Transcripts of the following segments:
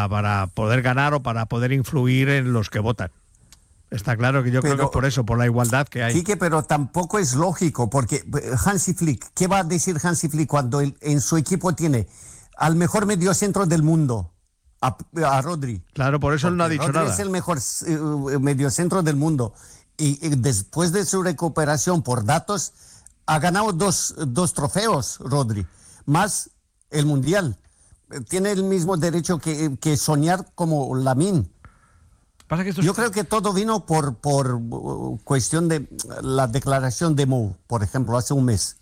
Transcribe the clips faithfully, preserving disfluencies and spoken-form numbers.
para, para poder ganar o para poder influir en los que votan. Está claro que yo pero, creo que es por eso, por la igualdad que hay. Quique, pero tampoco es lógico, porque Hansi Flick, ¿qué va a decir Hansi Flick cuando él, en su equipo tiene al mejor mediocentro del mundo, a, a Rodri? Claro, por eso porque él no ha dicho Rodri nada. Es el mejor uh, mediocentro del mundo. Y, y después de su recuperación por datos, ha ganado dos, dos trofeos, Rodri, más el Mundial. Tiene el mismo derecho que, que soñar como Lamine. Pasa que esto Yo es... creo que todo vino por, por cuestión de la declaración de Mou, por ejemplo, hace un mes.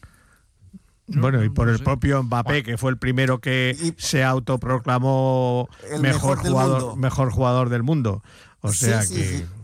Bueno, y por el propio Mbappé, que fue el primero que y, se autoproclamó el mejor, mejor jugador, mejor jugador del mundo. O sea sí, que... Sí, sí.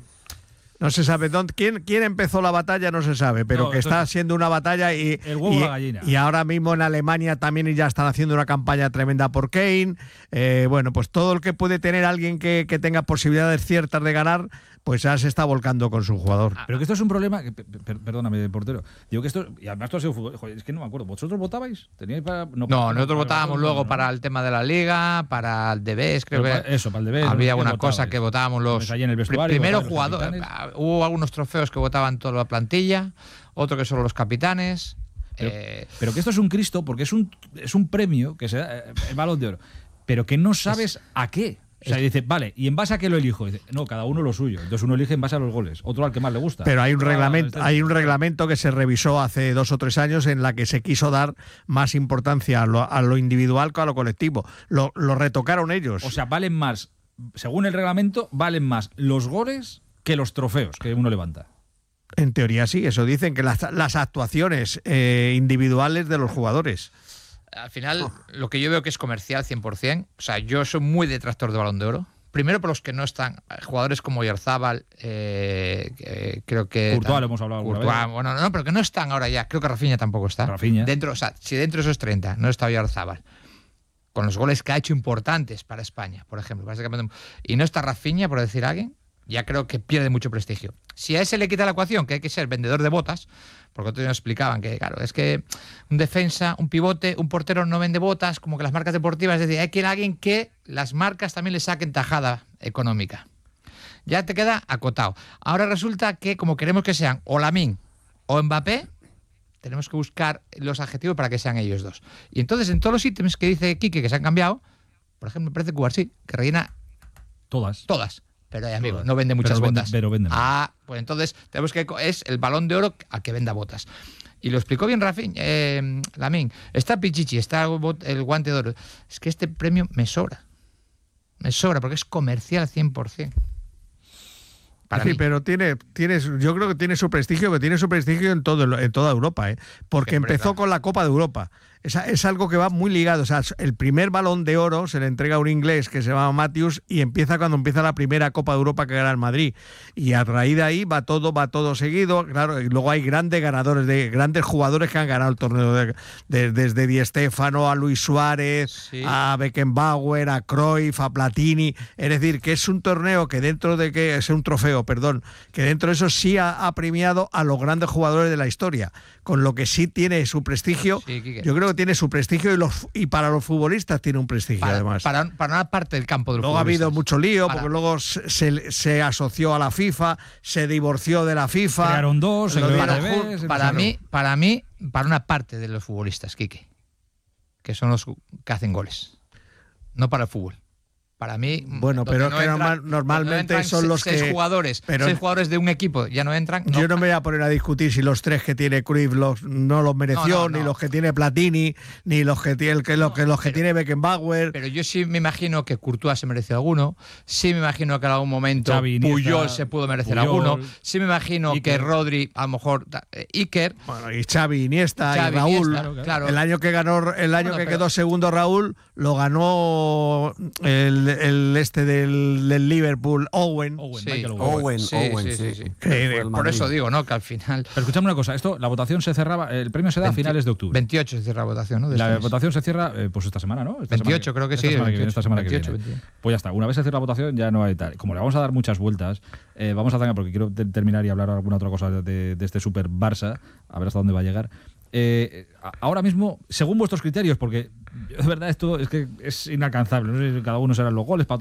No se sabe dónde, quién, quién empezó la batalla, no se sabe, pero no, que está siendo una batalla y, el huevo y, la gallina. Y ahora mismo en Alemania también ya están haciendo una campaña tremenda por Kane. Eh, bueno, pues todo el que puede tener alguien que, que tenga posibilidades ciertas de ganar, pues ya se está volcando con su jugador. Pero que esto es un problema, que, per, perdóname, portero, digo que esto, y además tú has sido fútbol, joder, es que no me acuerdo, ¿vosotros votabais? ¿Teníais para, no, para, no, nosotros para, votábamos para, luego ¿no? para el tema de la Liga, para el D B S, creo Pero que para, eso, para el D B S, había no una cosa que votábamos los en el primero jugadores, hubo algunos trofeos que votaban toda la plantilla, otro que solo los capitanes. Pero, eh, pero que esto es un Cristo, porque es un, es un premio que se da, eh, el Balón de Oro, pero que no sabes es, a qué. O sea, dice, vale, ¿y en base a qué lo elijo? Dice, no, cada uno lo suyo. Entonces uno elige en base a los goles, otro al que más le gusta. Pero hay un otro reglamento, a... hay un reglamento que se revisó hace dos o tres años en la que se quiso dar más importancia a lo, a lo individual que a lo colectivo. Lo, lo retocaron ellos. O sea, valen más, según el reglamento, valen más los goles que los trofeos que uno levanta. En teoría sí, eso dicen, que las, las actuaciones eh, individuales de los jugadores. Al final, oh. lo que yo veo que es comercial cien por cien. O sea, yo soy muy detractor de Balón de Oro. Primero por los que no están, jugadores como Oyarzabal, eh, eh, creo que... Courtois, lo hemos hablado Courtois, alguna vez. Bueno, no, pero que no están ahora ya. Creo que Rafinha tampoco está. Rafinha. Dentro, o sea, si dentro de esos treinta no está Oyarzabal, con los goles que ha hecho importantes para España, por ejemplo, y no está Rafinha, por decir a alguien, ya creo que pierde mucho prestigio. Si a ese le quita la ecuación, que hay que ser vendedor de botas, porque otros nos explicaban que, claro, es que un defensa, un pivote, un portero no vende botas, como que las marcas deportivas, es decir, hay que ir a alguien que las marcas también le saquen tajada económica. Ya te queda acotado. Ahora resulta que, como queremos que sean o Lamine o Mbappé, tenemos que buscar los adjetivos para que sean ellos dos. Y entonces, en todos los ítems que dice Quique que se han cambiado, por ejemplo, me parece Cubarsí, que rellena todas. Todas. Pero, eh, amigo, no vende muchas pero botas. Vende, pero vende. Ah, pues entonces tenemos que es el Balón de Oro a que venda botas. Y lo explicó bien Rafinha, eh, Lamine. Está Pichichi, está el Guante de Oro. Es que este premio me sobra. Me sobra porque es comercial cien por cien. Para sí, mí. Pero tiene, tiene, yo creo que tiene su prestigio, que tiene su prestigio en, todo, en toda Europa, ¿eh? Porque Siempre empezó está. con la Copa de Europa. Es, es algo que va muy ligado. O sea, el primer Balón de Oro se le entrega a un inglés que se llama Matthews y empieza cuando empieza la primera Copa de Europa que gana el Madrid. Y a raíz de ahí va todo, va todo seguido. Claro, y luego hay grandes ganadores, de grandes jugadores que han ganado el torneo, de, de, desde Di Stéfano a Luis Suárez, sí. a Beckenbauer, a Cruyff, a Platini. Es decir, que es un torneo que dentro de que es un trofeo, perdón, que dentro de eso sí ha, ha premiado a los grandes jugadores de la historia, con lo que sí tiene su prestigio. Sí, yo creo que tiene su prestigio y, los, y para los futbolistas tiene un prestigio, para, además. Para, para una parte del campo de los luego futbolistas. Ha habido mucho lío, para. porque luego se, se, se asoció a la FIFA, se divorció de la FIFA. Crearon dos, para, para, para, para, mí, para mí, para una parte de los futbolistas, Quique, que son los que hacen goles, no para el fútbol. Para mí, bueno, pero no que entran, normal, normalmente no son los seis que jugadores, pero seis jugadores de un equipo ya no entran. Yo no, no me voy a poner a discutir si los tres que tiene Cruyff los, no los mereció, no, no, no. ni los que tiene Platini, ni los que tiene que los que los que pero, tiene Beckenbauer. Pero yo sí me imagino que Courtois se mereció alguno, sí me imagino que en algún momento Xavi, Puyol Iniesta, se pudo merecer Puyol, alguno, sí me imagino Iker. que Rodri, a lo mejor eh, Iker, bueno, y Xavi, Iniesta, Xavi, y Raúl. Iniesta, claro, claro. El año que ganó, el año bueno, que pero... quedó segundo Raúl, lo ganó el, el este del, del Liverpool, Owen. Owen, sí, Owen, Owen, sí, Owen, sí, sí, sí. Que, por eso digo, ¿no? Que al final. Pero escuchame una cosa, esto, la votación se cerraba, el premio se da veinte, a finales de octubre. veintiocho se cierra la votación, ¿no? De la este votación se cierra, eh, pues esta semana, ¿no? Esta veintiocho, semana, creo que esta sí. Semana veintiocho, que viene, esta semana veintiocho, que viene. veintiocho. Pues ya está, una vez se cierra la votación ya no hay tal. Como le vamos a dar muchas vueltas, eh, vamos a hacer, porque quiero te terminar y hablar alguna otra cosa de, de este Super Barça, a ver hasta dónde va a llegar. Eh, ahora mismo, según vuestros criterios, porque de verdad esto es que es inalcanzable, no sé si cada uno será los goles, para